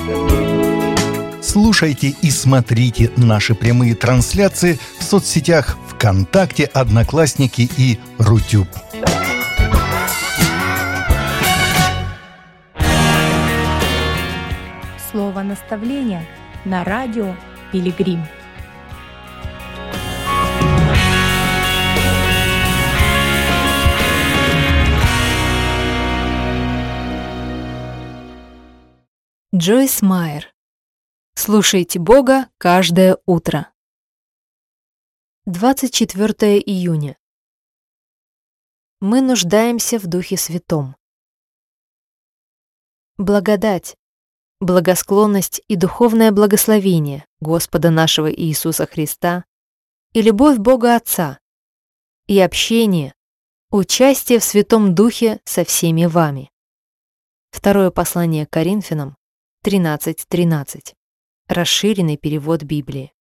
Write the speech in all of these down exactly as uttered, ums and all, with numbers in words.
Слушайте и смотрите наши прямые трансляции в соцсетях ВКонтакте, Одноклассники и Рутюб. Слово наставления на радио Пилигрим. Джойс Майер. Слушайте Бога каждое утро. двадцать четвёртое июня. Мы нуждаемся в Духе Святом. Благодать, благосклонность и духовное благословение Господа нашего Иисуса Христа и любовь Бога Отца и общение, участие в Святом Духе со всеми вами. Второе послание к Коринфянам тринадцать тринадцать. Расширенный перевод Библии.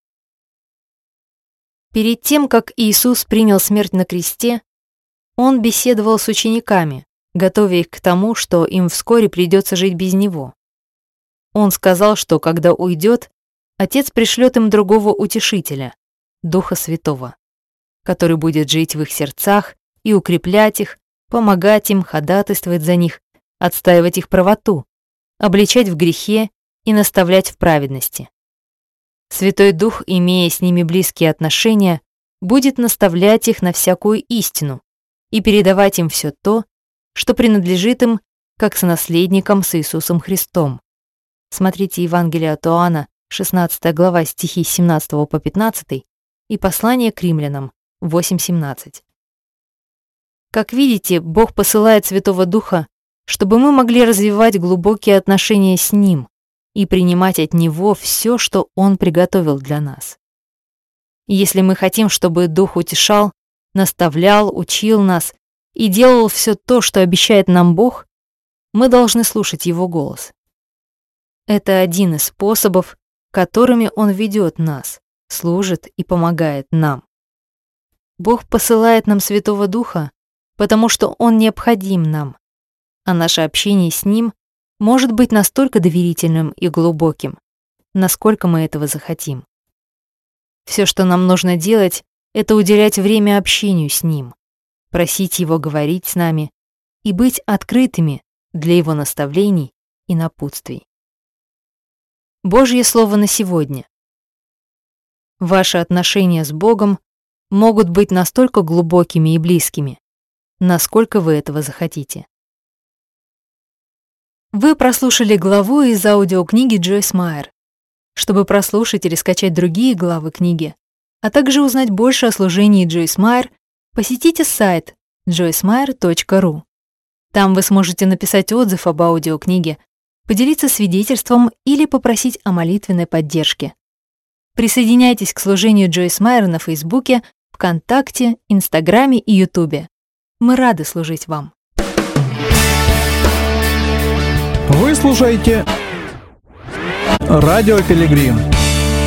Перед тем, как Иисус принял смерть на кресте, Он беседовал с учениками, готовя их к тому, что им вскоре придется жить без Него. Он сказал, что когда уйдет, Отец пришлет им другого утешителя, Духа Святого, который будет жить в их сердцах и укреплять их, помогать им, ходатайствовать за них, отстаивать их правоту, обличать в грехе и наставлять в праведности. Святой Дух, имея с ними близкие отношения, будет наставлять их на всякую истину и передавать им все то, что принадлежит им как сонаследникам с Иисусом Христом. Смотрите Евангелие от Иоанна, шестнадцатая глава, стихи с семнадцатого по пятнадцатый и послание к римлянам, восемь семнадцать. Как видите, Бог посылает Святого Духа, чтобы мы могли развивать глубокие отношения с Ним и принимать от Него все, что Он приготовил для нас. Если мы хотим, чтобы Дух утешал, наставлял, учил нас и делал все то, что обещает нам Бог, мы должны слушать Его голос. Это один из способов, которыми Он ведет нас, служит и помогает нам. Бог посылает нам Святого Духа, потому что Он необходим нам, а наше общение с Ним может быть настолько доверительным и глубоким, насколько мы этого захотим. Все, что нам нужно делать, это уделять время общению с Ним, просить Его говорить с нами и быть открытыми для Его наставлений и напутствий. Божье Слово на сегодня. Ваши отношения с Богом могут быть настолько глубокими и близкими, насколько вы этого захотите. Вы прослушали главу из аудиокниги Джойс Майер. Чтобы прослушать или скачать другие главы книги, а также узнать больше о служении Джойс Майер, посетите сайт джойс майер точка ру. Там вы сможете написать отзыв об аудиокниге, поделиться свидетельством или попросить о молитвенной поддержке. Присоединяйтесь к служению Джойс Майер на Фейсбуке, ВКонтакте, Инстаграме и Ютубе. Мы рады служить вам. Вы слушаете Радио Пилигрим.